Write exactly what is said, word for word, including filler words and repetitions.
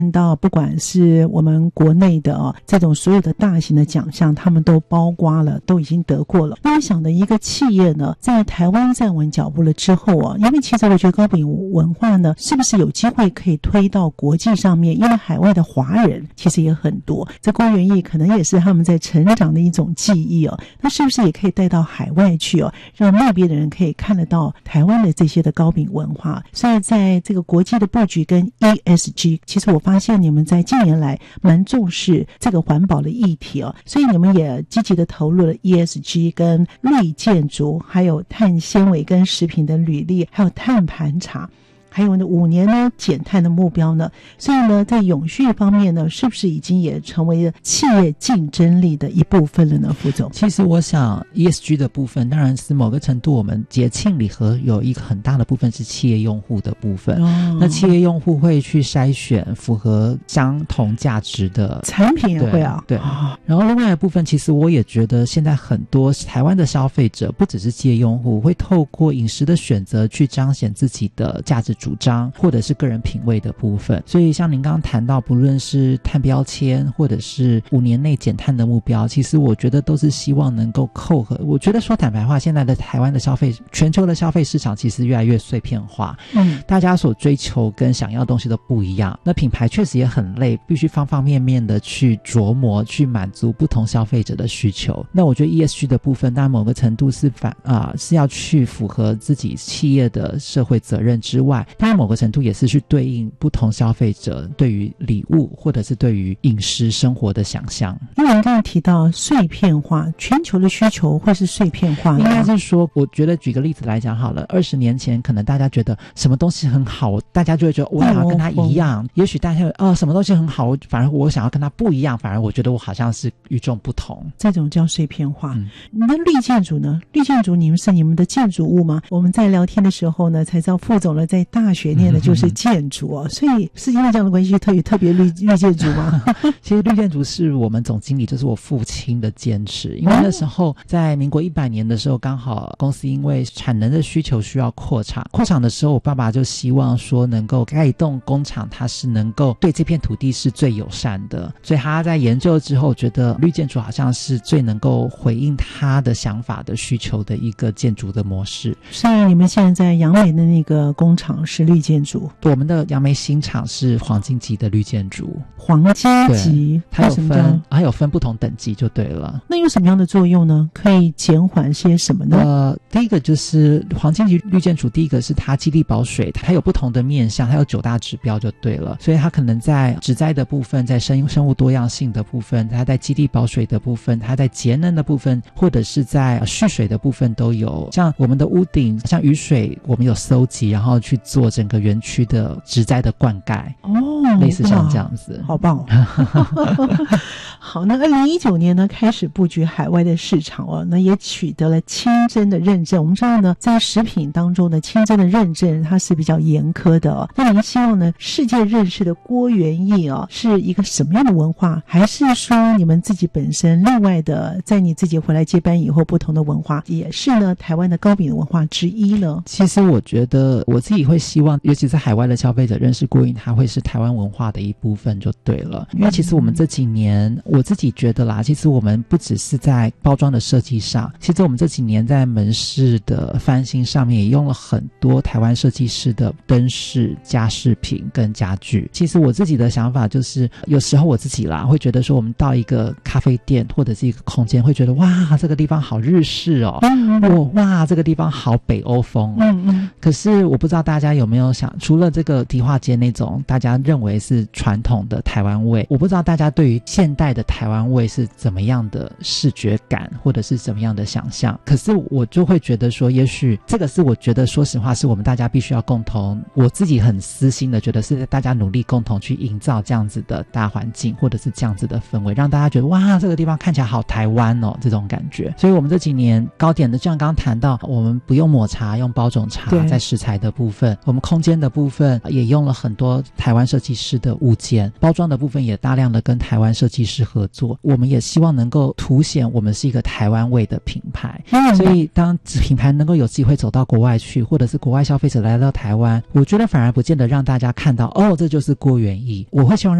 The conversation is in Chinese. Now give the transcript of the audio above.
到不管是我们国内的哦，这种所有的大型的奖项他们都包括了，都已经得过了。那我想的一个企业呢，在台湾站稳脚步了之后啊，因为其实我觉得糕饼文化呢，是不是有机会可以推到国际上面？因为海外的华人其实也很多，这郭元益可能也是他们在成长的一种记忆哦。那是不是也可以带到海外去哦，让那边的人可以看得到台湾的这些的糕饼文化？所以在这个国际的布局跟 E S G， 其实我发现你们在近年来蛮重视这个环保的议题哦，所以你们也积极的投入了 E S G 跟绿建筑，还有碳纤维跟食品的履历，还有碳盘查，还有呢五年呢减碳的目标呢，所以呢在永续方面呢，是不是已经也成为了企业竞争力的一部分了呢？副总， 其实我想 E S G 的部分当然是某个程度，我们节庆礼盒有一个很大的部分是企业用户的部分、哦、那企业用户会去筛选符合相同价值的产品，也会啊， 对、哦、然后另外一部分，其实我也觉得现在很多台湾的消费者不只是企业用户，会透过饮食的选择去彰显自己的价值主张或者是个人品味的部分。所以像您刚刚谈到不论是碳标签或者是五年内减碳的目标，其实我觉得都是希望能够扣合。我觉得说坦白话，现在的台湾的消费，全球的消费市场其实越来越碎片化，嗯，大家所追求跟想要的东西都不一样，那品牌确实也很累，必须方方面面的去琢磨去满足不同消费者的需求。那我觉得 E S G 的部分当然某个程度是反啊、呃、是要去符合自己企业的社会责任之外，当然某个程度也是去对应不同消费者对于礼物或者是对于饮食生活的想象。 因为您刚才提到碎片化，全球的需求会是碎片化吗？ 应该是说，我觉得举个例子来讲好了，二十年前可能大家觉得什么东西很好，大家就会觉得我想要跟他一样、哦、也许大家会呃什么东西很好，反而我想要跟他不一样，反而我觉得我好像是与众不同， 这种叫碎片化、嗯、你的绿建筑呢？绿建筑你们是你们的建筑物吗？我们在聊天的时候呢才知道副总呢在大学念的就是建筑哦，所以是因为这样的关系特别特别绿绿建筑吗？ 其实绿建筑是我们总经理就是我父亲的坚持，因为那时候在民国一百年的时候，刚好公司因为产能的需求需要扩厂，扩厂的时候我爸爸就希望说能够盖一栋工厂，它是能够对这片土地是最友善的，所以他在研究之后觉得绿建筑好像是最能够回应他的想法的需求的一个建筑的模式。 所以你们现在在杨梅的那个工厂是绿建筑？ 我们的杨梅新厂是黄金级的绿建筑。 黄金级它有分还有分不同等级就对了。 那有什么样的作用呢？可以减缓些什么呢？ 呃，第一个就是黄金级绿建筑，第一个是它基地保水，它有不同的面向，它有九大指标就对了，所以它可能在植栽的部分，在生生物多样性的部分，它在基地保水的部分，它在节能的部分，或者是在蓄水的部分都有。像我们的屋顶，像雨水我们有搜集，然后去做整个园区的植栽的灌溉哦，类似像这样子。 好棒好，那二零一九年呢开始布局海外的市场哦，那也取得了清真的认证。我们知道呢，在食品当中的清真的认证它是比较严苛的哦。那您希望呢世界认识的郭元益哦是一个什么样的文化？还是说你们自己本身另外的，在你自己回来接班以后，不同的文化也是呢台湾的糕饼的文化之一呢？ 其实我觉得我自己会希望，尤其是海外的消费者认识郭元益，它会是台湾文化的一部分就对了。因为其实我们这几年我自己觉得啦，其实我们不只是在包装的设计上，其实我们这几年在门市的翻新上面也用了很多台湾设计师的灯饰、家饰品跟家具。其实我自己的想法就是，有时候我自己啦会觉得说，我们到一个咖啡店或者是一个空间，会觉得哇这个地方好日式哦，嗯嗯哇这个地方好北欧风哦。嗯嗯可是我不知道大家有没有想，除了这个迪化街那种大家认为是传统的台湾味，我不知道大家对于现代的台湾味是怎么样的视觉感，或者是怎么样的想象。可是我就会觉得说，也许这个是我觉得说实话是我们大家必须要共同，我自己很私心的觉得是大家努力共同去营造这样子的大环境，或者是这样子的氛围，让大家觉得哇这个地方看起来好台湾哦，这种感觉。所以我们这几年糕点的，就像刚刚谈到，我们不用抹茶，用包种茶，在食材的部分，我们空间的部分也用了很多台湾设计计师的物件，包装的部分也大量的跟台湾设计师合作，我们也希望能够凸显我们是一个台湾味的品牌、嗯、所以当品牌能够有机会走到国外去，或者是国外消费者来到台湾，我觉得反而不见得让大家看到哦这就是郭元益，我会希望